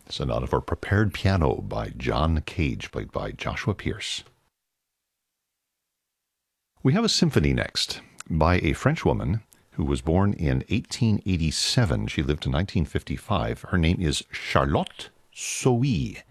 Sonata for Prepared Piano by John Cage, played by Joshua Pierce. We have a symphony next by a French woman who was born in 1887. She lived to 1955. Her name is Charlotte Sohi.